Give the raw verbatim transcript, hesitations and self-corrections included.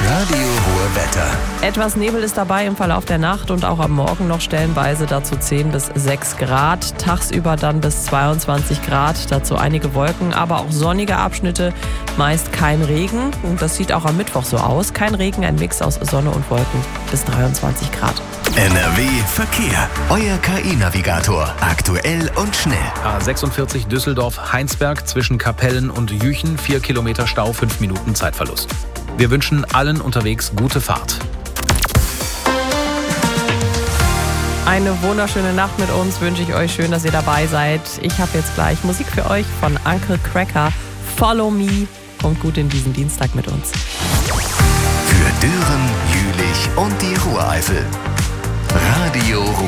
Radio Ruhr Wetter. Etwas Nebel ist dabei im Verlauf der Nacht und auch am Morgen noch stellenweise, dazu zehn bis sechs Grad. Tagsüber dann bis zweiundzwanzig Grad, dazu einige Wolken, aber auch sonnige Abschnitte, meist kein Regen. Und das sieht auch am Mittwoch so aus. Kein Regen, ein Mix aus Sonne und Wolken bis dreiundzwanzig Grad. N R W Verkehr. Euer K I-Navigator. Aktuell und schnell. A sechsundvierzig Düsseldorf-Heinsberg zwischen Kapellen und Jüchen. vier Kilometer Stau, fünf Minuten Zeitverlust. Wir wünschen allen unterwegs gute Fahrt. Eine wunderschöne Nacht mit uns wünsche ich euch. Schön, dass ihr dabei seid. Ich habe jetzt gleich Musik für euch von Uncle Cracker. Follow Me. Kommt gut in diesen Dienstag mit uns. Für Düren, Jülich und die Ruhreifel. Radio Ruhr.